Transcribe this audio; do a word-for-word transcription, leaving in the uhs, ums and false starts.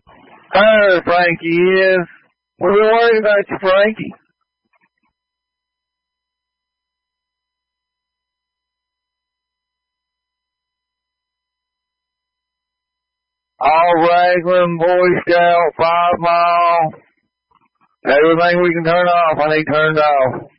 There Frankie is. We've been worried about you, Frankie. All Raglan, Boy Scout, Five Mile. Everything we can turn off, I need turned off.